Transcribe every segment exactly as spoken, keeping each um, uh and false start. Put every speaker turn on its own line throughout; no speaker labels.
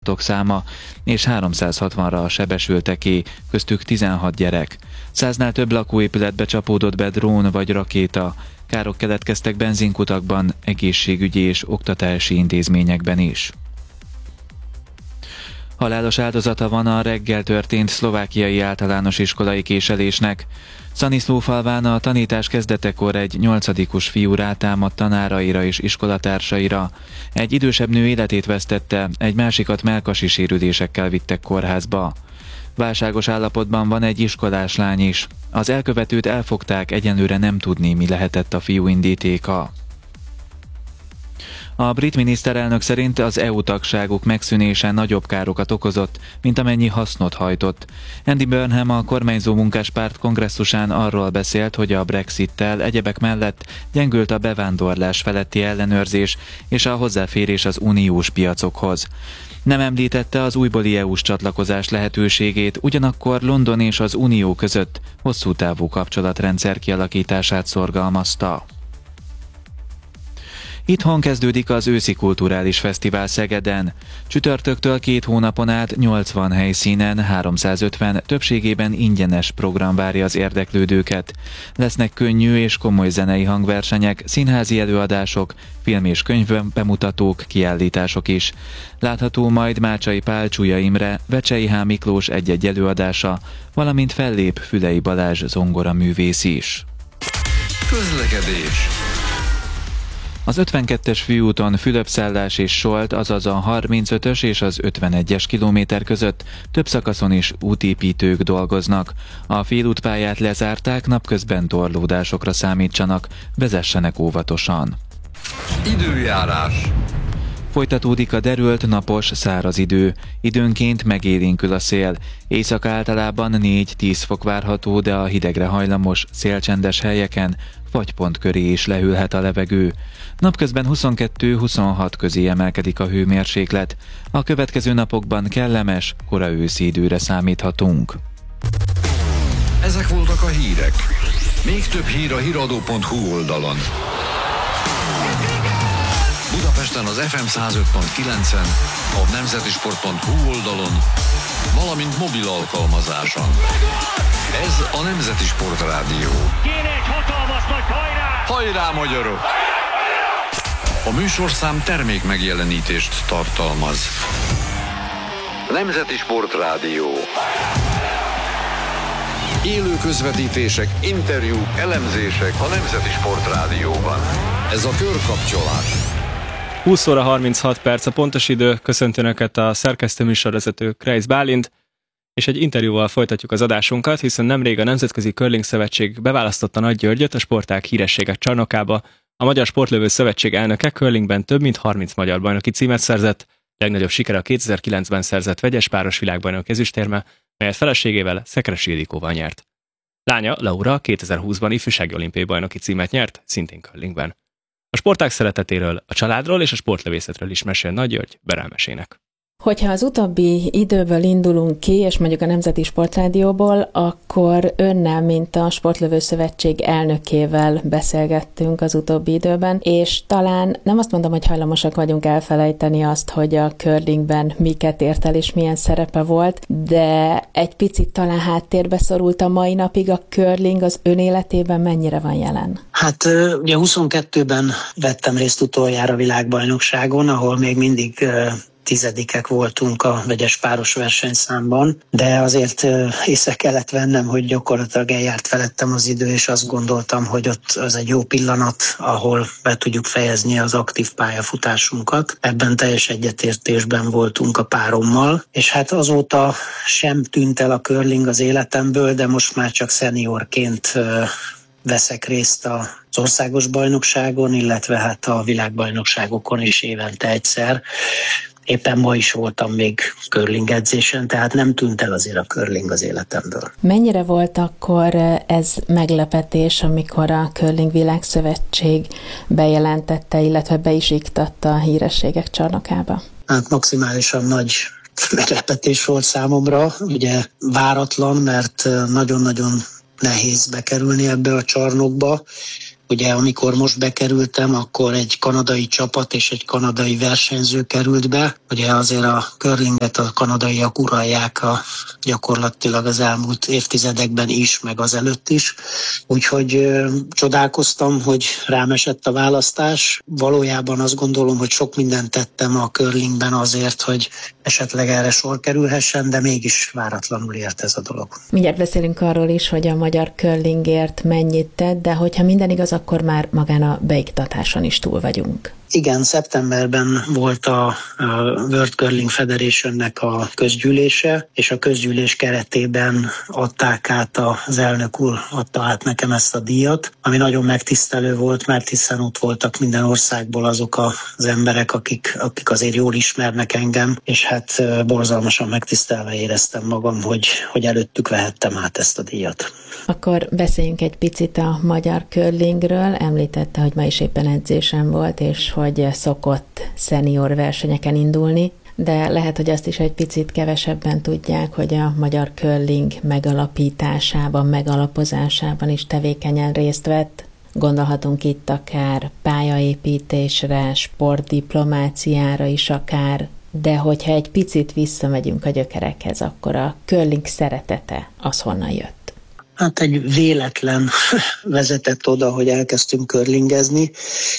áldozatok száma, és háromszázhatvanra a sebesülteké, köztük tizenhat gyerek. Száznál több lakóépületbe csapódott be drón vagy rakéta. Károk keletkeztek benzinkutakban, egészségügyi és oktatási intézményekben is. Halálos áldozata van a reggel történt szlovákiai általános iskolai késelésnek. Szaniszlófalván a tanítás kezdetekor egy nyolcadikos fiú rátámadt tanáraira és iskolatársaira. Egy idősebb nő életét vesztette, egy másikat mellkasi sérülésekkel vittek kórházba. Válságos állapotban van egy iskolás lány is. Az elkövetőt elfogták, egyenlőre nem tudni, mi lehetett a fiú indítéka. A brit miniszterelnök szerint az é u tagságuk megszűnése nagyobb károkat okozott, mint amennyi hasznot hajtott. Andy Burnham a kormányzó munkáspárt kongresszusán arról beszélt, hogy a Brexittel egyebek mellett gyengült a bevándorlás feletti ellenőrzés és a hozzáférés az uniós piacokhoz. Nem említette az újbóli é u-s csatlakozás lehetőségét, ugyanakkor London és az Unió között hosszú távú kapcsolatrendszer kialakítását szorgalmazta. Itthon kezdődik az őszi kulturális fesztivál Szegeden. Csütörtöktől két hónapon át nyolcvan helyszínen háromszázötven, többségében ingyenes program várja az érdeklődőket. Lesznek könnyű és komoly zenei hangversenyek, színházi előadások, film- és könyvbemutatók, kiállítások is. Látható majd Mácsai Pál, Csúlya Imre, Vecsei H. Miklós egy-egy előadása, valamint fellép Fülei Balázs zongoraművész is.
Közlekedés.
Az ötvenkettes főúton Fülöp-Szállás és Solt, azaz a harmincötös és az ötvenegyes kilométer között több szakaszon is útépítők dolgoznak. A félútpályát lezárták, napközben torlódásokra számítsanak, vezessenek óvatosan.
Időjárás.
Folytatódik a derült, napos, száraz idő. Időnként megélénkül a szél. Éjszaka általában négy-tíz fok várható, de a hidegre hajlamos, szélcsendes helyeken fagypont köré is lehűlhet a levegő. Napközben huszonkettő-huszonhat közé emelkedik a hőmérséklet. A következő napokban kellemes, kora őszi időre számíthatunk.
Ezek voltak a hírek. Még több hír a híradó pont hu oldalon. Budapesten az ef em száz öt pont kilencen, a nemzetisport pont hu oldalon, valamint mobil alkalmazáson. Ez a Nemzeti Sport Rádió.
Kéne egy hatalmas nagy hajrá!
Hajrá, magyarok! A műsorszám termék megjelenítést tartalmaz. Nemzeti Sport Rádió. Élő közvetítések, interjúk, elemzések a Nemzeti Sport Rádióban. Ez a körkapcsolás.
húsz óra harminchat perc a pontos idő, köszöntöm Önöket a szerkesztő műsorvezető Kreisz Bálint, és egy interjúval folytatjuk az adásunkat, hiszen nemrég a Nemzetközi Curling Szövetség beválasztotta Nagy Györgyöt a sportág hírességek csarnokába. A Magyar Sportlövő Szövetség elnöke curlingben több mint harminc magyar bajnoki címet szerzett, legnagyobb sikere a kétezer-kilencben szerzett vegyes páros világbajnok ezüstérme, melyet feleségével, Szekeresi Ildikóval nyert. Lánya, Laura kétezer-húszban ifjúsági olimpiai bajnoki címet nyert, szintén curlingben. A sportág szeretetéről, a családról és a sportlövészetről is mesél Nagy György berelmesének.
Hogyha az utóbbi időből indulunk ki, és mondjuk a Nemzeti Sportrádióból, akkor önnel, mint a Sportlövő Szövetség elnökével beszélgettünk az utóbbi időben, és talán nem azt mondom, hogy hajlamosak vagyunk elfelejteni azt, hogy a curlingben miket ért el és milyen szerepe volt, de egy picit talán háttérbe szorult a mai napig a curling, az ön életében mennyire van jelen?
Hát ugye huszonkettőben vettem részt utoljára világbajnokságon, ahol még mindig tizedikek voltunk a vegyes páros versenyszámban, de azért észre kellett vennem, hogy gyakorlatilag eljárt felettem az idő, és azt gondoltam, hogy ott az egy jó pillanat, ahol be tudjuk fejezni az aktív pályafutásunkat. Ebben teljes egyetértésben voltunk a párommal, és hát azóta sem tűnt el a curling az életemből, de most már csak szeniorként veszek részt az országos bajnokságon, illetve hát a világbajnokságokon is évente egyszer. Éppen ma is voltam még curling edzésen, tehát nem tűnt el azért a curling az életemből.
Mennyire volt akkor ez meglepetés, amikor a Curling Világszövetség bejelentette, illetve be is iktatta a hírességek csarnokába?
Hát maximálisan nagy meglepetés volt számomra, ugye váratlan, mert nagyon-nagyon nehéz bekerülni ebbe a csarnokba. Ugye amikor most bekerültem, akkor egy kanadai csapat és egy kanadai versenyző került be. Ugye azért a curlinget a kanadaiak uralják a, gyakorlatilag az elmúlt évtizedekben is, meg az előtt is. Úgyhogy ö, csodálkoztam, hogy rám esett a választás. Valójában azt gondolom, hogy sok mindent tettem a curlingben azért, hogy esetleg erre sor kerülhessen, de mégis váratlanul ért ez a dolog.
Mindjárt beszélünk arról is, hogy a magyar curlingért mennyit tett, de hogyha minden igaz, akkor már magán a beiktatáson is túl vagyunk.
Igen, szeptemberben volt a World Curling Federationnek a közgyűlése, és a közgyűlés keretében adták át, az elnök úr adta át nekem ezt a díjat, ami nagyon megtisztelő volt, mert hiszen ott voltak minden országból azok az emberek, akik, akik azért jól ismernek engem, és hát borzalmasan megtisztelve éreztem magam, hogy, hogy előttük vehettem át ezt a díjat.
Akkor beszéljünk egy picit a magyar curlingről. Említette, hogy ma is éppen edzésen volt, és hogy szokott szenior versenyeken indulni, de lehet, hogy azt is egy picit kevesebben tudják, hogy a magyar curling megalapításában, megalapozásában is tevékenyen részt vett. Gondolhatunk itt akár pályaépítésre, sportdiplomáciára is akár, de hogyha egy picit visszamegyünk a gyökerekhez, akkor a curling szeretete az honnan jött?
Hát egy véletlen vezetett oda, hogy elkezdtünk curlingezni.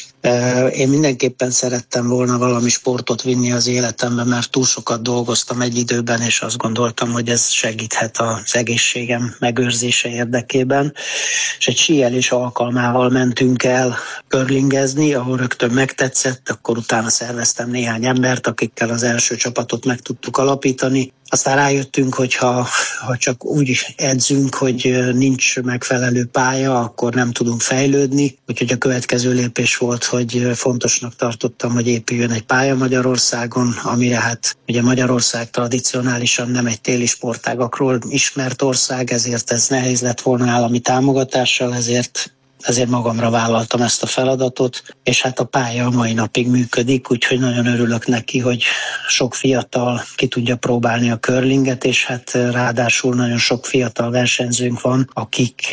Én mindenképpen szerettem volna valami sportot vinni az életembe, mert túl sokat dolgoztam egy időben, és azt gondoltam, hogy ez segíthet az egészségem megőrzése érdekében. És egy síelés alkalmával mentünk el curlingezni, ahol rögtön megtetszett, akkor utána szerveztem néhány embert, akikkel az első csapatot meg tudtuk alapítani. Aztán rájöttünk, hogy ha, ha csak úgy edzünk, hogy nincs megfelelő pálya, akkor nem tudunk fejlődni. Úgyhogy a következő lépés volt, hogy fontosnak tartottam, hogy épüljön egy pálya Magyarországon, amire hát ugye Magyarország tradicionálisan nem egy téli sportágakról ismert ország, ezért ez nehéz lett volna állami támogatással, ezért ezért magamra vállaltam ezt a feladatot, és hát a pálya a mai napig működik, úgyhogy nagyon örülök neki, hogy sok fiatal ki tudja próbálni a curlinget, és hát ráadásul nagyon sok fiatal versenyzőnk van, akik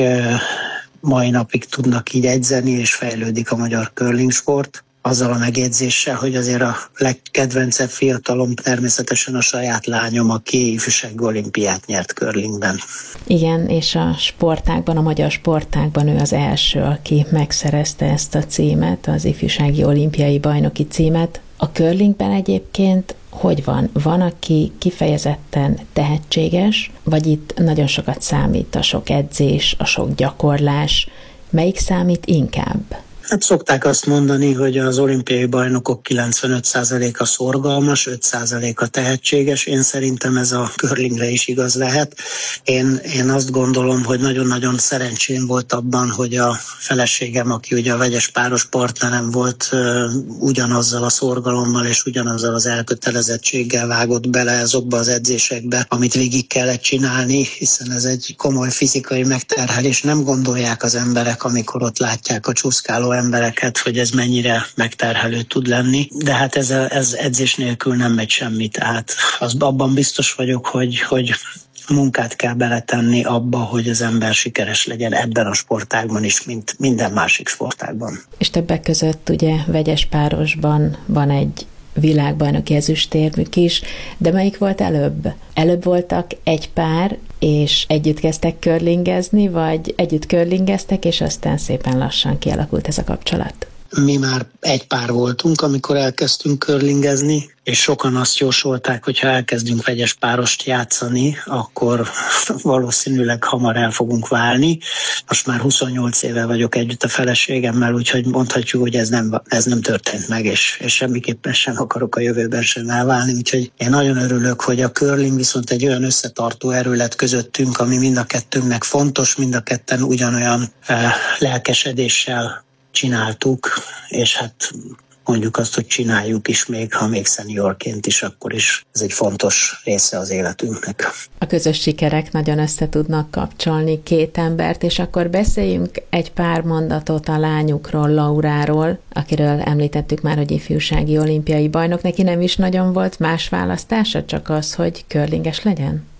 mai napig tudnak így edzeni, és fejlődik a magyar curling sport. Azzal a megjegyzéssel, hogy azért a legkedvencebb fiatalom természetesen a saját lányom, aki ifjúsági olimpiát nyert curlingben.
Igen, és a sportágban, a magyar sportágban ő az első, aki megszerezte ezt a címet, az ifjúsági olimpiai bajnoki címet. A curlingben egyébként hogy van? Van, aki kifejezetten tehetséges, vagy itt nagyon sokat számít a sok edzés, a sok gyakorlás? Melyik számít inkább?
Hát szokták azt mondani, hogy az olimpiai bajnokok kilencvenöt százaléka szorgalmas, öt százaléka tehetséges. Én szerintem ez a curlingre is igaz lehet. Én, én azt gondolom, hogy nagyon-nagyon szerencsém volt abban, hogy a feleségem, aki ugye a vegyes páros partnerem volt, ugyanazzal a szorgalommal és ugyanazzal az elkötelezettséggel vágott bele azokba az edzésekbe, amit végig kellett csinálni, hiszen ez egy komoly fizikai megterhelés. Nem gondolják az emberek, amikor ott látják a csúszkáló embereket, hogy ez mennyire megterhelő tud lenni, de hát ez, ez edzés nélkül nem megy semmi, tehát az, abban biztos vagyok, hogy, hogy munkát kell beletenni abba, hogy az ember sikeres legyen ebben a sportágban is, mint minden másik sportágban.
És többek között ugye vegyes párosban van egy világbajnoki ezüstérmük is, de melyik volt előbb? Előbb voltak egy pár, és együtt kezdtek curlingezni, vagy együtt curlingeztek, és aztán szépen lassan kialakult ez a kapcsolat?
Mi már egy pár voltunk, amikor elkezdtünk curlingezni, és sokan azt jósolták, hogy ha elkezdünk vegyes párost játszani, akkor valószínűleg hamar el fogunk válni. Most már huszonnyolc éve vagyok együtt a feleségemmel, úgyhogy mondhatjuk, hogy ez nem, ez nem történt meg, és, és semmiképpen sem akarok a jövőben sem elválni. Úgyhogy én nagyon örülök, hogy a curling viszont egy olyan összetartó erő lett közöttünk, ami mind a kettőnknek fontos, mind a ketten ugyanolyan eh, lelkesedéssel csináltuk, és hát mondjuk azt, hogy csináljuk is még, ha még szeniorként is, akkor is ez egy fontos része az életünknek.
A közös sikerek nagyon össze tudnak kapcsolni két embert, és akkor beszéljünk egy pár mondatot a lányukról, Lauráról, akiről említettük már, hogy ifjúsági olimpiai bajnok. Neki nem is nagyon volt más választása, csak az, hogy curlinges legyen?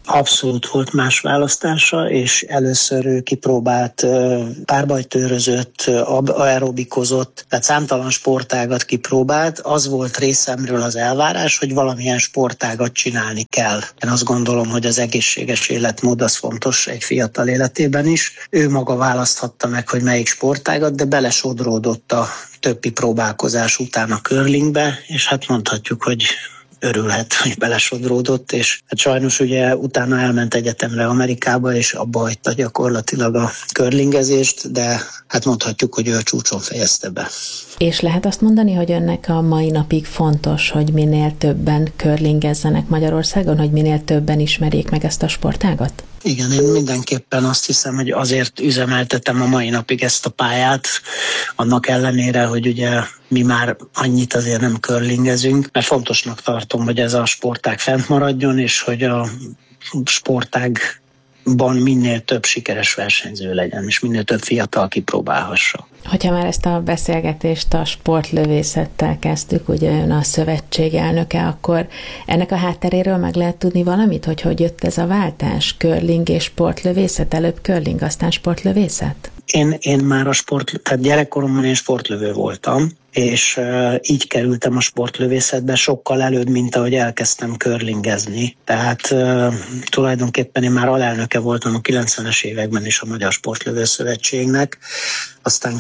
Abszolút volt más választása, és először ő kipróbált, párbajtőrözött, aerobikozott, tehát számtalan sportágat kipróbált. Az volt részemről az elvárás, hogy valamilyen sportágat csinálni kell. Én azt gondolom, hogy az egészséges életmód az fontos egy fiatal életében is. Ő maga választhatta meg, hogy melyik sportágat, de belesodródott a többi próbálkozás után a curlingbe, és hát mondhatjuk, hogy örülhet, hogy belesodródott, és hát sajnos ugye utána elment egyetemre Amerikába, és abba hagyta gyakorlatilag a curlingezést, de hát mondhatjuk, hogy ő a csúcson fejezte be.
És lehet azt mondani, hogy önnek a mai napig fontos, hogy minél többen curlingezzenek Magyarországon, hogy minél többen ismerjék meg ezt a sportágat?
Igen, én mindenképpen azt hiszem, hogy azért üzemeltetem a mai napig ezt a pályát, annak ellenére, hogy ugye mi már annyit azért nem curlingezünk, mert fontosnak tartom, hogy ez a sportág fent maradjon, és hogy a sportágban minél több sikeres versenyző legyen, és minél több fiatal kipróbálhassa.
Hogyha már ezt a beszélgetést a sportlövészettel kezdtük, ugye ön a szövetség elnöke, akkor ennek a hátteréről meg lehet tudni valamit, hogy hogy jött ez a váltás? Curling és sportlövészet, előbb curling, aztán sportlövészet?
Én, én már a sport, tehát gyerekkoromban én sportlövő voltam, és uh, így kerültem a sportlövészetbe sokkal előbb, mint ahogy elkezdtem curlingezni. Tehát uh, tulajdonképpen én már alelnöke voltam a kilencvenes években is a Magyar Sportlövő Szövetségnek, aztán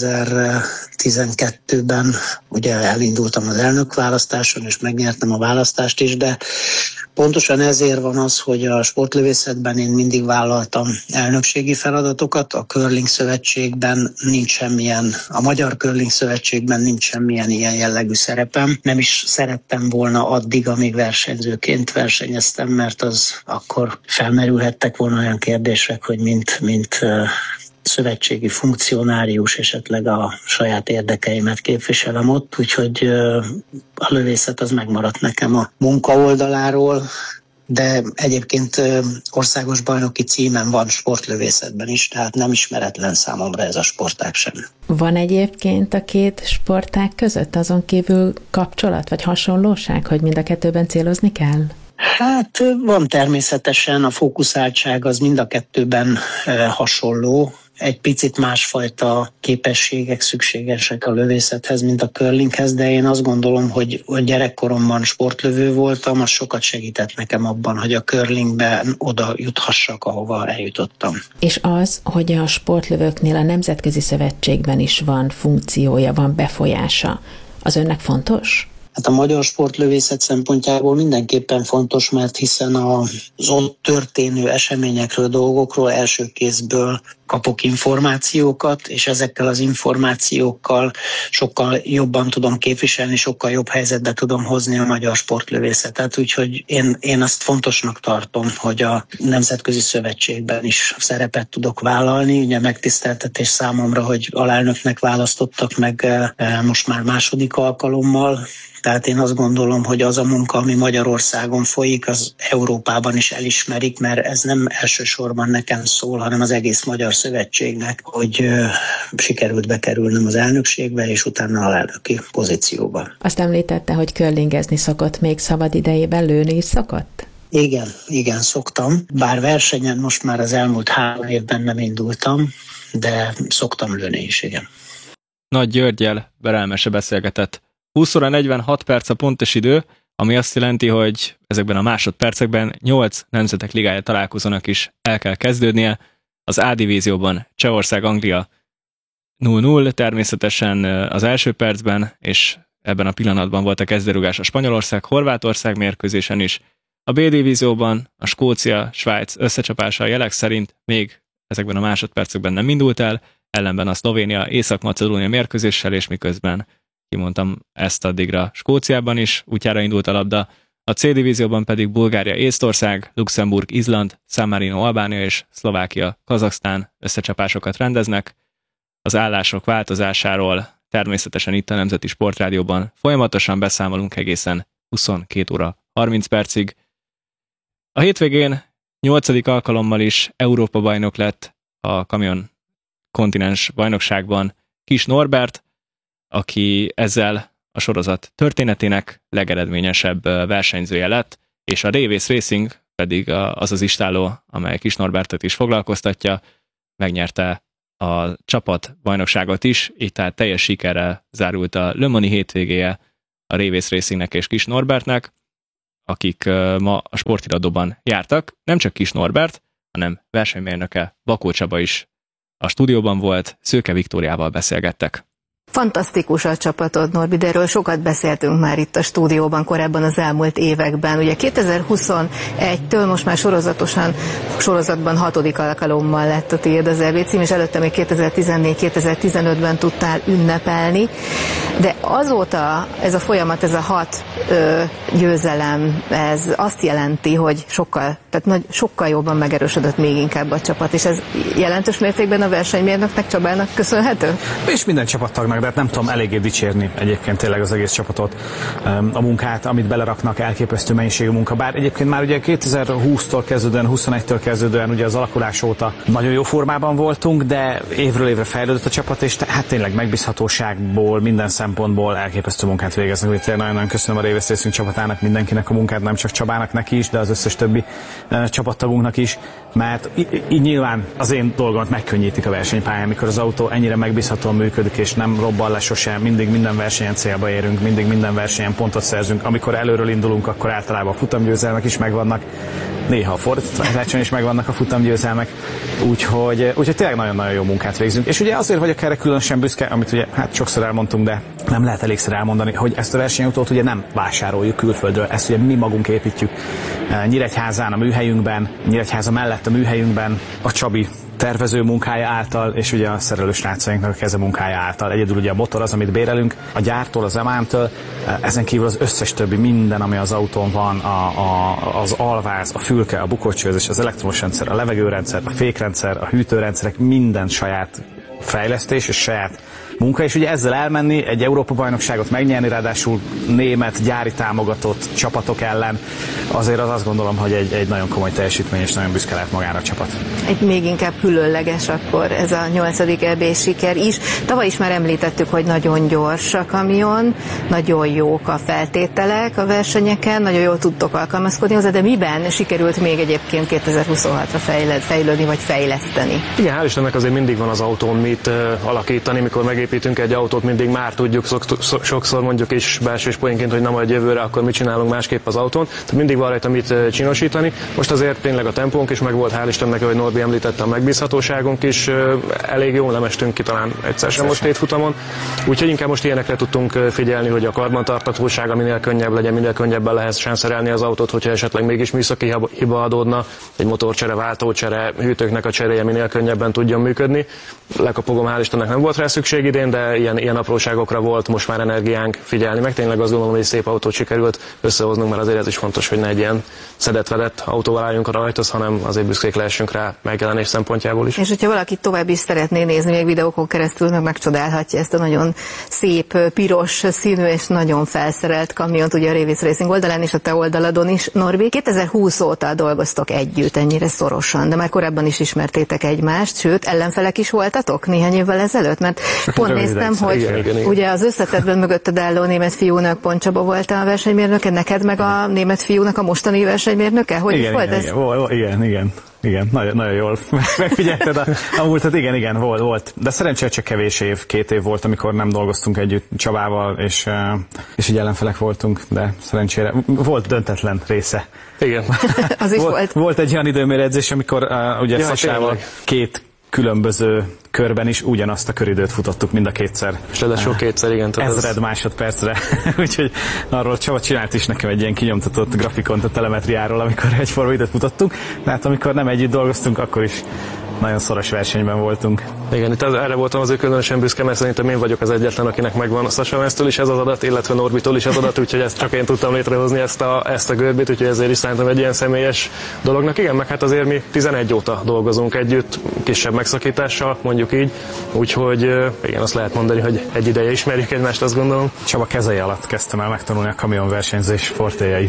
kétezer-tizenkettőben ugye elindultam az elnökválasztáson, és megnyertem a választást is, de pontosan ezért van az, hogy a sportlövészetben én mindig vállaltam elnökségi feladatokat, a curling szövetségben nincs semmilyen, a Magyar Curling Szövetségben nincs semmilyen ilyen jellegű szerepem. Nem is szerettem volna addig, amíg versenyzőként versenyeztem, mert az akkor felmerülhettek volna olyan kérdések, hogy mint, mint szövetségi funkcionárius esetleg a saját érdekeimet képviselem ott, úgyhogy a lövészet az megmaradt nekem a munka oldaláról, de egyébként országos bajnoki címem van sportlövészetben is, tehát nem ismeretlen számomra ez a sportág sem.
Van egyébként a két sportág között azon kívül kapcsolat vagy hasonlóság, hogy mind a kettőben célozni kell?
Hát van természetesen, a fókuszáltság az mind a kettőben hasonló. Egy picit másfajta képességek szükségesek a lövészethez, mint a curlinghez, de én azt gondolom, hogy, hogy gyerekkoromban sportlövő voltam, az sokat segített nekem abban, hogy a curlingben oda juthassak, ahova eljutottam.
És az, hogy a sportlövőknél a Nemzetközi Szövetségben is van funkciója, van befolyása, az önnek fontos?
Hát a magyar sportlövészet szempontjából mindenképpen fontos, mert hiszen az ott történő eseményekről, dolgokról első kézből kapok információkat, és ezekkel az információkkal sokkal jobban tudom képviselni, sokkal jobb helyzetbe tudom hozni a magyar sportlövészetet. Úgyhogy én, én azt fontosnak tartom, hogy a Nemzetközi Szövetségben is szerepet tudok vállalni. Ugye megtiszteltetés számomra, hogy alelnöknek választottak meg most már második alkalommal. Tehát én azt gondolom, hogy az a munka, ami Magyarországon folyik, az Európában is elismerik, mert ez nem elsősorban nekem szól, hanem az egész Magyar Szövetségnek, hogy ö, sikerült bekerülnöm az elnökségbe, és utána alelnöki pozícióba.
Azt említette, hogy curlingezni szokott, még szabad idejében lőni is szokott?
Igen, igen, szoktam. Bár versenyen most már az elmúlt három évben nem indultam, de szoktam lőni is, igen.
Nagy Györggyel Berelmese beszélgetett. húsz óra negyvenhat perc a pontos idő, ami azt jelenti, hogy ezekben a másodpercekben nyolc nemzetek ligája találkozónak is el kell kezdődnie. Az A divízióban Csehország, Anglia nulla nulla, természetesen az első percben, és ebben a pillanatban volt a kezdőrugás a Spanyolország, Horvátország mérkőzésen is. A B divízióban a Skócia, Svájc összecsapása a jelek szerint még ezekben a másodpercekben nem indult el, ellenben a Szlovénia, Észak-Macedónia mérkőzéssel, és miközben kimondtam ezt addigra Skóciában is, útjára indult a labda. A C divízióban pedig Bulgária, Észtország, Luxemburg, Izland, San Marino, Albánia és Szlovákia, Kazaksztán összecsapásokat rendeznek. Az állások változásáról természetesen itt a Nemzeti Sportrádióban folyamatosan beszámolunk egészen huszonkét óra harminc percig. A hétvégén nyolcadik alkalommal is Európa bajnok lett a kamion kontinens bajnokságban Kis Norbert, aki ezzel a sorozat történetének legeredményesebb versenyzője lett, és a Davis Racing pedig az az istálló, amely Kis Norbertet is foglalkoztatja, megnyerte a csapat bajnokságot is, így tehát teljes sikerrel zárult a Le Mans-i hétvégéje a Révész Racingnek és Kis Norbertnek, akik ma a sportiradóban jártak. Nem csak Kis Norbert, hanem versenymérnöke Bakó Csaba is a stúdióban volt, Szőke Viktóriával beszélgettek.
Fantasztikus a csapatod, Norbi, de erről sokat beszéltünk már itt a stúdióban korábban az elmúlt években. Ugye kétezer-huszonegytől most már sorozatosan, sorozatban hatodik alkalommal lett a tiéd az é bé cím, és előtte még kétezer-tizennégy kétezer-tizenötben tudtál ünnepelni. De azóta ez a folyamat, ez a hat ö, győzelem, ez azt jelenti, hogy sokkal, tehát nagy, sokkal jobban megerősödött még inkább a csapat, és ez jelentős mértékben a versenymérnöknek, Csabának köszönhető?
És minden csapattagnak, de hát nem tudom eléggé dicsérni egyébként tényleg az egész csapatot, a munkát, amit beleraknak, elképesztő mennyiségű munka. Bár egyébként már ugye kétezer-húsztól kezdődően, huszonegytől kezdődően ugye az alakulás óta nagyon jó formában voltunk, de évről évre fejlődött a csapat, és hát tényleg megbízhatóságból, minden szempontból elképesztő munkát végeznek. Úgyhogy nagyon-nagyon köszönöm a Révész Racing csapatának, mindenkinek a munkát, nem csak Csabának, neki is, de az összes többi uh, csapattagunknak is, mert így nyilván az én dolgomat megkönnyítik a versenypályán, amikor az autó ennyire megbízhatóan működik, és nem robban le sosem, mindig minden versenyen célba érünk, mindig minden versenyen pontot szerzünk. Amikor előről indulunk, akkor általában a futamgyőzelmek is megvannak, néha a fordításon is megvannak a futamgyőzelmek, úgyhogy, úgyhogy tényleg nagyon-nagyon jó munkát végzünk. És ugye azért vagyok erre különösen büszke, amit ugye hát sokszor elmondtunk, de nem lehet elégszer elmondani, hogy ezt a versenyautót ugye nem vásároljuk külföldről, ezt ugye mi magunk építjük Nyíregyházán, a műhelyünkben, Nyíregyháza mellett a műhelyünkben, a Csabi tervező munkája által, és ugye a szerelő srácainknak a keze munkája által. Egyedül ugye a motor az, amit bérelünk, a gyártól, az emámtől, ezen kívül az összes többi minden, ami az autón van, a, a, az alváz, a fülke, a bukócsőzés, az elektromos rendszer, a levegőrendszer, a fékrendszer, a hűtőrendszerek, minden saját fejlesztés és saját munka, és ugye ezzel elmenni, egy Európa-bajnokságot megnyerni, ráadásul német, gyári támogatott csapatok ellen, azért az azt gondolom, hogy egy, egy nagyon komoly teljesítmény, és nagyon büszke lehet magára a csapat.
Egy még inkább különleges akkor ez a nyolcadik é bé siker is. Tavaly is már említettük, hogy nagyon gyors a kamion, nagyon jók a feltételek a versenyeken, nagyon jól tudtok alkalmazkodni hozzá, de miben sikerült még egyébként kétezer-huszonhatra fejlődni, vagy fejleszteni?
Igen, hál' Istennek azért mindig van az autón mit uh, alakítani, mikor megépítünk egy autót, mindig már tudjuk, sokszor mondjuk is belsős poénként, hogy na majd jövőre, akkor mit csinálunk másképp az autón. Tehát mindig van rajta mit uh, csinosítani. Most azért tényleg a tempónk is meg volt, hál' Istennek, hogy Norbi említette, a megbízhatóságunk is uh, elég jól lemestünk ki talán egyszer sem most két futamon. Úgyhogy inkább most ilyenekre tudtunk figyelni, hogy a karbantartatósága minél könnyebb legyen, minél könnyebben lehessen szerelni az autót, hogyha esetleg mégis műszaki hiba adódna, egy motorcsere, váltócsere, hűtőknek a cseréje minél könnyebben tudjon működni. Lekapogom, hál' Istennek nem volt rá szükség idén, de ilyen, ilyen apróságokra volt most már energiánk figyelni, meg tényleg azt gondolom, hogy egy szép autót sikerült összehoznunk, mert azért ez is fontos, hogy ne egy ilyen szedett-vedett autóval álljunk a rajthoz, hanem azért büszkék lehessünk rá megjelenés szempontjából is.
És hogyha valaki tovább is szeretné nézni, még videókon keresztül meg megcsodálhatja ezt a nagyon szép, piros színű és nagyon felszerelt kamiont, ugye a Révész Racing oldalán és a te oldaladon is, Norbi. kétezer-húsz óta dolgoztok együtt ennyire szorosan, de már korábban is ismertétek egymást, sőt, ellenfelek is voltatok néhány évvel ezelőtt, mert pont néztem, hogy igen, igen, igen. Ugye az összetettben mögötted álló német fiúnak Pont Csaba volt a versenymérnöke, neked meg a német fiúnak a mostani versenymérnöke? Hogy
igen,
is volt
igen,
ez?
Igen, igen, igen. Igen, nagyon, nagyon jól megfigyelted a, a múltat, igen, igen, volt, volt. De szerencsére csak kevés év, két év volt, amikor nem dolgoztunk együtt Csabával, és, és így ellenfelek voltunk, de szerencsére volt döntetlen része.
Igen.
Az is
volt,
volt.
Volt egy olyan időméredzés, amikor uh, ugye ja, Szasával két különböző körben is ugyanazt a köridőt futottuk mind a kétszer.
És ráadásul kétszer, igen.
Ezred az... másodpercre. Úgyhogy arról Csaba csinált is nekem egy ilyen kinyomtatott grafikont a telemetriáról, amikor egyforma időt futottunk. De hát amikor nem együtt dolgoztunk, akkor is nagyon szoros versenyben voltunk.
Igen, itt az, erre voltam azért különösen büszke, mert szerintem én vagyok az egyetlen, akinek megvan a Sasa is ez az adat, illetve Norbitól is az adat, úgyhogy ezt csak én tudtam létrehozni ezt a, ezt a görbét, úgyhogy ezért is szerintem egy ilyen személyes dolognak. Igen, meg hát azért mi tizenegy óta dolgozunk együtt, kisebb megszakítással, mondjuk így, úgyhogy igen, azt lehet mondani, hogy egy ideje ismerjük egymást, azt gondolom.
Csaba kezei alatt kezdtem el megtanulni a kamionversenyzés fortéjait.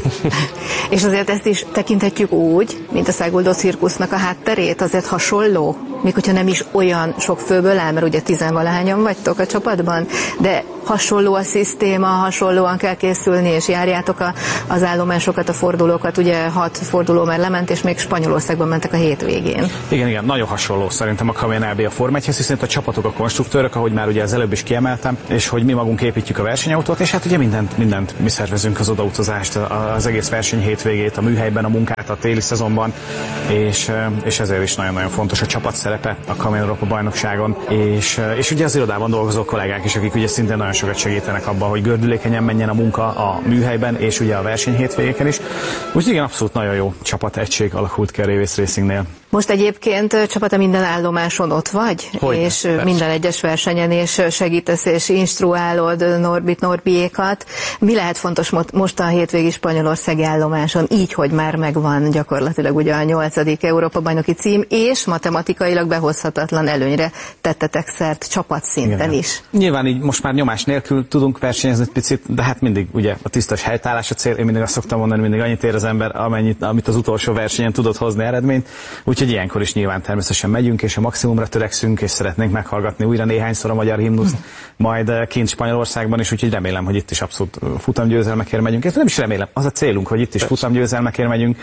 És azért ezt is tekinthetjük úgy, mint a Száguldó cirkusznak a hátterét, azért hasonló, még hogyha nem is olyan sok főből áll, mert ugye tizenvalahányan vagytok a csapatban, de hasonló a szisztéma, hasonlóan kell készülni, és járjátok a, az állomásokat, a fordulókat, ugye hat forduló már lement, és még Spanyolországban mentek a hétvégén.
Igen, igen, nagyon hasonló szerintem a Kamion á bé a Forma egyhez, hiszen a csapatok a konstruktőrök, ahogy már ugye az előbb is kiemeltem, és hogy mi magunk építjük a versenyautót, és hát ugye mindent, mindent mi szervezünk, az odautazást, az egész verseny hétvégét, a műhelyben a munkát, a téli szezonban, és, és ezért is nagyon-nagyon fontos a csapat szerepe a Kamion Európa bajnokságon, és, és ugye az irodában dolgozó kollégák is, akik ugye szintén nagyon sokat segítenek abban, hogy gördülékenyen menjen a munka a műhelyben, és ugye a verseny hétvégéken is. Úgyhogy igen, abszolút nagyon jó csapategység alakult ki a Révész Racingnél.
Most egyébként csapata minden állomáson ott vagy,
Hogyne,
és
persze.
minden egyes versenyen, és segítesz, és instruálod Norbit, Norbiékat. Mi lehet fontos most a hétvégi spanyolországi állomáson, így, hogy már megvan gyakorlatilag ugye a nyolcadik Európa-bajnoki cím, és matematikailag behozhatatlan előnyre tettetek szert csapatszinten
Igen.
is.
Nyilván így most már nyomás nélkül tudunk versenyezni egy picit, de hát mindig ugye a tisztas helytállás a cél. Én mindig azt szoktam mondani, mindig annyit ér az ember, amennyit, amit az utolsó versenyen tudott hozni eredményt. Úgyhogy ilyenkor is nyilván természetesen megyünk, és a maximumra törekszünk, és szeretnénk meghallgatni újra néhányszor a magyar himnuszt, majd kint Spanyolországban is, úgyhogy remélem, hogy itt is abszolút futamgyőzelmekért megyünk. És nem is remélem, az a célunk, hogy itt is futamgyőzelmekért megyünk,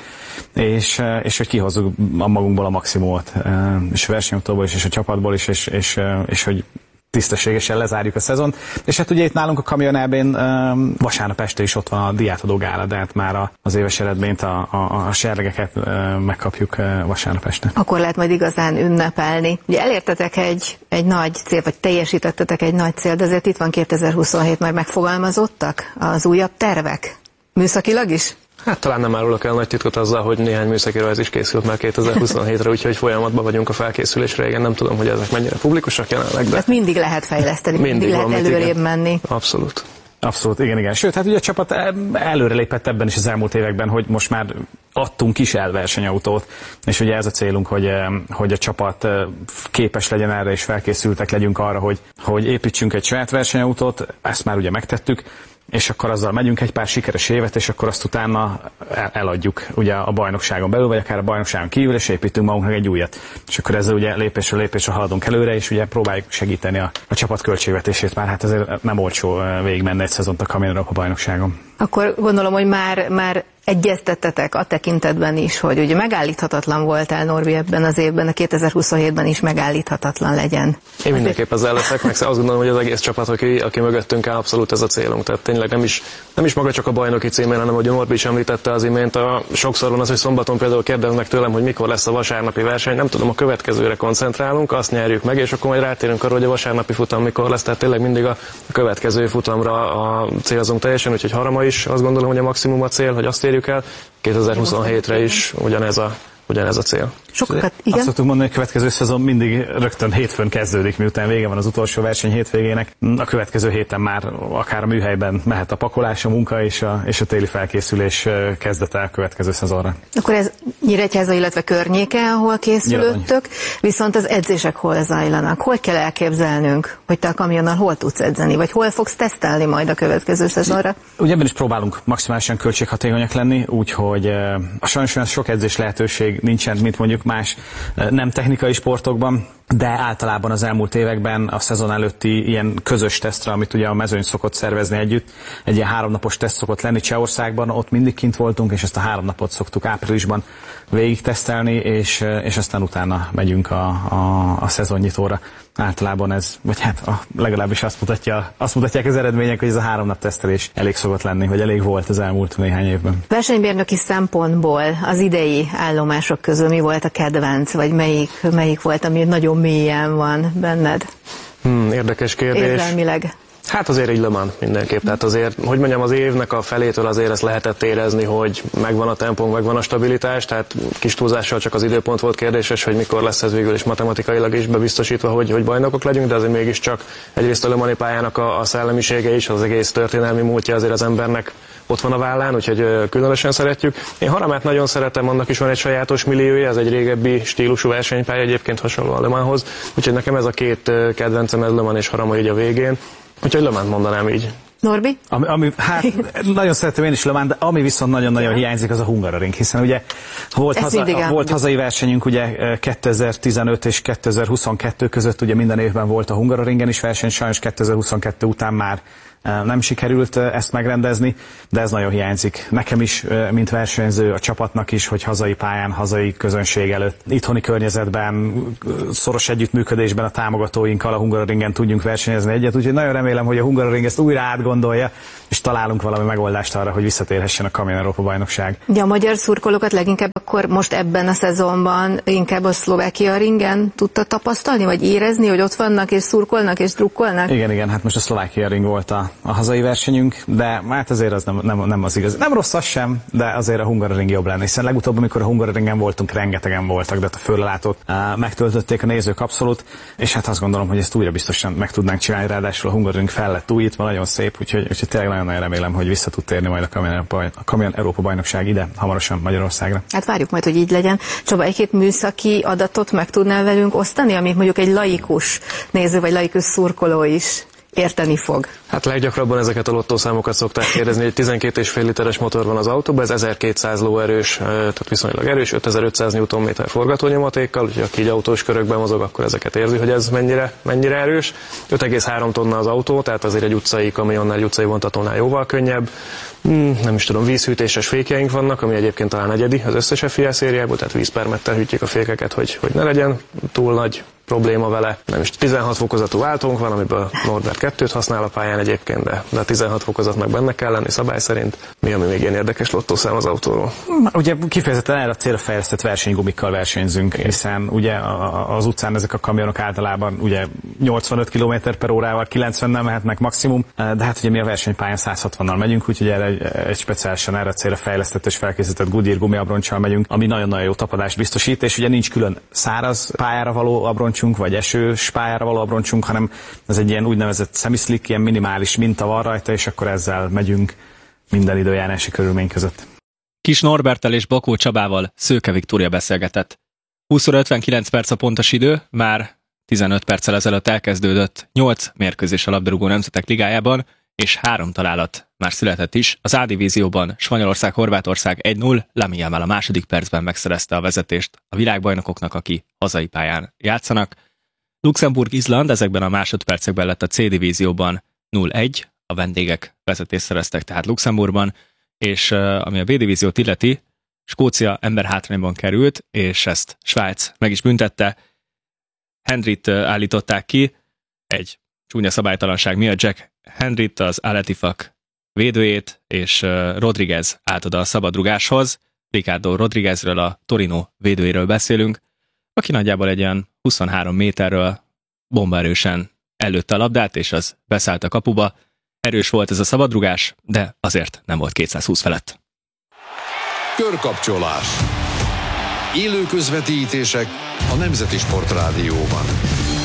és, és hogy kihozzuk a magunkból a maximumot, és a versenyautóból is, és a csapatból is, és, és, és hogy tisztességesen lezárjuk a szezont. És hát ugye itt nálunk a Kamion á bén um, vasárnap este is ott van a díjátadó gála, de hát már a, az éves eredményt, a, a, a serlegeket uh, megkapjuk uh, vasárnap este.
Akkor lehet majd igazán ünnepelni. Ugye elértetek egy, egy nagy cél, vagy teljesítettetek egy nagy cél, de azért itt van kétezer-huszonhét, már megfogalmazottak az újabb tervek? Műszakilag is?
Hát talán nem árulok el nagy titkot azzal, hogy néhány műszaki rajz is készült már kétezer-huszonhétre, úgyhogy folyamatban vagyunk a felkészülésre. Igen, nem tudom, hogy ezek mennyire publikusak jelenleg, de...
Tehát mindig lehet fejleszteni, mindig, mindig lehet van, előrébb igen. menni.
Abszolút.
Abszolút, igen, igen. Sőt, hát ugye a csapat előrelépett ebben is az elmúlt években, hogy most már adtunk is el versenyautót, és ugye ez a célunk, hogy, hogy a csapat képes legyen erre, és felkészültek legyünk arra, hogy, hogy építsünk egy saját versenyautót, ezt már ugye megtettük, és akkor azzal megyünk egy pár sikeres évet, és akkor azt utána eladjuk ugye a bajnokságon belül, vagy akár a bajnokságon kívül, és építünk magunknak egy újat. És akkor ezzel ugye lépésről lépésre haladunk előre, és ugye próbáljuk segíteni a, a csapat költségvetését, már hát azért nem olcsó végigmenni egy szezont a Kamion Európa bajnokságon. Akkor
gondolom, hogy már, már egyeztettetek a tekintetben is, hogy ugye megállíthatatlan voltál, Norbi, ebben az évben, a kétezer-huszonhétben is megállíthatatlan legyen.
Én mindenképp ezzel leszek, meg azt gondolom, hogy az egész csapat, aki, aki mögöttünk áll, abszolút ez a célunk. Tehát tényleg nem is, nem is maga csak a bajnoki címén, hanem hogy a Norbi is említette az imént. A, sokszor van az, hogy szombaton például kérdeznek tőlem, hogy mikor lesz a vasárnapi verseny. Nem tudom, a következőre koncentrálunk, azt nyerjük meg, és akkor majd rátérünk arra, hogy a vasárnapi futam mikor lesz. Tehát tényleg mindig a következő futamra a célzunk teljesen, úgyhogy Harama is azt gondolom, hogy a maximum a cél, hogy azt érjük el. kétezer-huszonhétre is ugyanez a, ugyanez a cél.
Sokat, igen.
Azt szoktuk mondani, hogy a következő szezon mindig rögtön hétfőn kezdődik, miután vége van az utolsó verseny hétvégének. A következő héten már akár a műhelyben mehet a pakolás, a munka és a, és a téli felkészülés kezdete a következő szezonra.
Akkor ez Nyíregyháza, illetve környéke, ahol készülöttök, viszont az edzések hol zajlanak? Hogy kell elképzelnünk, hogy te a kamionnal hol tudsz edzeni, vagy hol fogsz tesztelni majd a következő szezonra?
Ugye ebben is próbálunk maximálisan költséghatékonyak lenni, úgyhogy a sajnos olyan sok edzés lehetőség nincsen, mint mondjuk más nem technikai sportokban, de általában az elmúlt években a szezon előtti ilyen közös tesztre, amit ugye a mezőny szokott szervezni együtt, egy ilyen háromnapos teszt szokott lenni Csehországban, ott mindig kint voltunk, és ezt a három napot szoktuk áprilisban végig tesztelni, és, és aztán utána megyünk a, a, a szezonnyitóra. Általában ez, vagy hát a, legalábbis azt, mutatja, azt mutatják az eredmények, hogy ez a három nap tesztelés elég szokott lenni, vagy elég volt az elmúlt néhány évben.
Versenybérnöki szempontból az idei állomások közül mi volt a kedvenc, vagy melyik, melyik volt, ami nagyon mélyen van benned?
Hmm, érdekes kérdés.
Érzelmileg.
Hát azért így Le Mans mindenképp. Tehát azért, hogy mondjam, az évnek a felétől azért ezt lehetett érezni, hogy megvan a tempónk, megvan a stabilitás, tehát kis túlzással csak az időpont volt kérdéses, hogy mikor lesz ez végül is matematikailag is bebiztosítva, hogy, hogy bajnokok legyünk, de azért mégiscsak egyrészt a Le Mans-i pályának a, a szellemisége is, az egész történelmi múltja azért az embernek ott van a vállán, úgyhogy különösen szeretjük. Én Haramát nagyon szeretem, annak is van egy sajátos milliója, ez egy régebbi stílusú versenypálya, egyébként hasonló a Le Manshoz, úgyhogy nekem ez a két kedvencem, ez Le Mans és Harama így a végén. Úgyhogy Le Mans mondanám így.
Norbi?
Ami, ami, hát nagyon szeretem én is Lemán, de ami viszont nagyon-nagyon hiányzik, az a Hungaroring, hiszen ugye volt, haza, volt hazai versenyünk ugye kétezer-tizenöt és kétezer-huszonkettő között, ugye minden évben volt a Hungaroringen is verseny, sajnos kétezer-huszonkettő után már nem sikerült ezt megrendezni, de ez nagyon hiányzik. Nekem is, mint versenyző, a csapatnak is, hogy hazai pályán, hazai közönség előtt, itthoni környezetben, szoros együttműködésben a támogatóinkkal a Hungaroringen tudjunk versenyezni egyet, úgyhogy nagyon remélem, hogy a Hungaroring ezt újra átgondolja, és találunk valami megoldást arra, hogy visszatérhessen a Kamion Európa bajnokság.
Ja, a magyar szurkolókat leginkább akkor most ebben a szezonban inkább a Szlovákia ringen tudta tapasztalni, vagy érezni, hogy ott vannak és szurkolnak és drukkolnak?
Igen, igen, hát most a Szlovákia ring volt a, a hazai versenyünk, de hát azért az nem, nem, nem az igaz. Nem rossz az sem, de azért a Hungaroring jobb lenne, hiszen legutóbb, amikor a Hungaroringen voltunk, rengetegen voltak, de a föllátót uh, megtöltötték a nézők abszolút, és hát azt gondolom, hogy ezt újra biztosan meg tudnánk csinálni, ráadásul a Hungaroring fel lett újítva, nagyon szép, úgyhogy, úgyhogy tényleg nagyon-nagyon remélem, hogy vissza tud térni majd a Kamion, a Kamion Európa bajnokság ide, hamarosan Magyarországra.
Hát várjuk majd, hogy így legyen. Csaba, egy-két műszaki adatot meg tudnál velünk osztani, amit mondjuk egy laikus néző vagy laikus szurkoló is érteni fog?
Hát leggyakrabban ezeket a lottószámokat szokták kérdezni, hogy tizenkét és fél literes motor van az autóban, ez ezerkétszáz lóerős, tehát viszonylag erős, ötezer-ötszáz newtonméter forgatónyomatékkal, úgyhogy aki így autós körökben mozog, akkor ezeket érzi, hogy ez mennyire, mennyire erős. öt egész három tonna az autó, tehát azért egy utcai kamionnál, egy utcai vontatónál jóval könnyebb. Hmm, nem is tudom, vízhűtéses fékjeink vannak, ami egyébként talán egyedi az összes F I A szériából, tehát vízpermettel hűtjük a fékeket, hogy, hogy ne legyen túl nagy probléma vele. Nem is tizenhat fokozatú váltónk van, amiből Norbert kettőt használ a pályán egyébként, de, de tizenhat fokozat meg benne kell lenni szabály szerint. Mi, ami még ilyen érdekes lottószám az autóról?
Ugye kifejezetten erre a célra fejlesztett versenygumikkal versenyzünk, hiszen ugye az utcán ezek a kamionok általában ugye nyolcvanöt kilométer per órával, kilencvennel mehetnek maximum, de hát ugye mi a versenypályán száz hatvannal megyünk, úgyhogy erre egy, egy speciálisan erre a célra fejlesztett és felkészített Goodyear gumiabroncsal megyünk, ami nagyon-nagyon jó tapadást biztosít, és ugye nincs külön száraz pályára való abroncsunk, vagy esős pályára való abroncsunk, hanem ez egy ilyen úgynevezett semi-slick, ilyen minimális minta van rajta, és akkor ezzel megyünk minden időjárási körülmény között.
Kis Norberttel és Bakó Csabával Szőke Viktória beszélgetett. húsz óra ötvenkilenc perc a pontos idő, már tizenöt perccel ezelőtt elkezdődött nyolc mérkőzés a labdarúgó nemzetek ligájában, és három találat már született is. Az A-divízióban Spanyolország-Horvátország egy null, Lamine Yamal a második percben megszerezte a vezetést a világbajnokoknak, aki hazai pályán játszanak. Luxemburg-Izland ezekben a másodpercekben lett a C-divízióban null egy, a vendégek vezetést szereztek tehát Luxemburgban, és uh, ami a B-divíziót illeti, Skócia emberhátrányban került, és ezt Svájc meg is büntette. Henryt uh, állították ki, egy csúnya szabálytalanság miatt Jack Henryt, az Al-Ettifaq védőjét, és uh, Rodriguez állt oda a szabadrugáshoz. Ricardo Rodriguezről, a Torino védőjéről beszélünk, aki nagyjából egy olyan huszonhárom méterről bombaerősen előtte a labdát, és az beszállt a kapuba. Erős volt ez a szabadrugás, de azért nem volt kétszázhúsz felett.
Körkapcsolás. Élő közvetítések a Nemzeti Sport Rádióban.